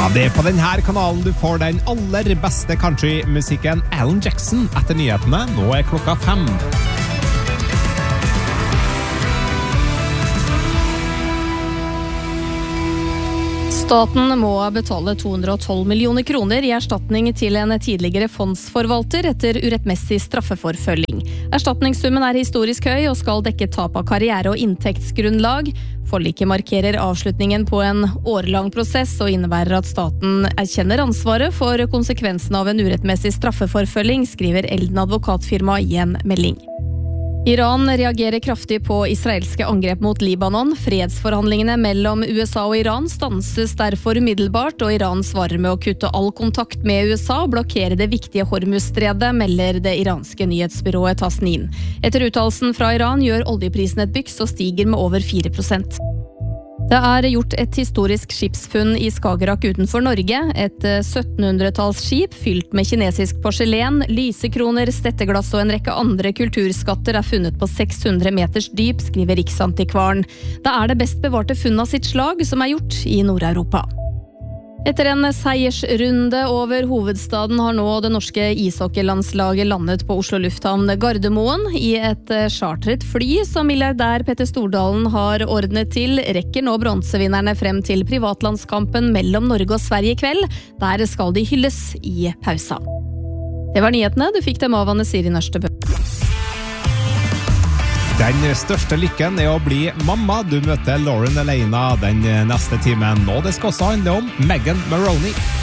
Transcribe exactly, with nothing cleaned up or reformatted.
Ja, det er på denne kanalen du får den aller beste countrymusikken Alan Jackson etter nyhetene. Nå er klokka fem. Staten må betale to hundre og tolv millioner kroner i erstatning til en tidligere fondsforvalter etter urettmessig straffeforfølging. Erstatningssummen er historisk høy og skal dekke tap av karriere og inntektsgrunnlag. Forliket markerer avslutningen på en årelang prosess og innebærer at staten erkjenner ansvaret for konsekvensen av en urettmessig straffeforfølging, skriver Elden advokatfirma i en melding. Iran reagerer kraftig på israelske angrep mot Libanon. Fredsforhandlingene mellom U S A og Iran stanses derfor umiddelbart, og Iran svarer med å kutte all kontakt med U S A og blokkere det viktige Hormuzstredet, melder det iranske nyhetsbyrået Tasnim. Etter uttalelsen fra Iran gjør oljeprisen et byks og stiger med over fire prosent. Det er gjort et historisk skipsfunn i Skagerrak utenfor Norge. Et syttenhundretalls skip fylt med kinesisk porselen, lysekroner, stetteglass og en rekke andre kulturskatter er funnet på seks hundre meters dyp, skriver Riksantikvaren. Det er det best bevarte funn av sitt slag som er gjort i Nord-Europa. Etter en seiersrunde over hovedstaden har nå det norske ishockeylandslaget landet på Oslo Lufthavn Gardermoen. I et chartret fly som milliardær Petter Stordalen har ordnet til, rekker nå bronsevinnerne frem til privatlandskampen mellom Norge og Sverige i kveld. Der skal de hylles i pausa. Det var nyhetene, du fikk dem av Anne Siri Nørstebø. Den største lykken er å bli mamma. Du møter Lauren Elena den neste timen, og det skal også handle om Megan Maroney.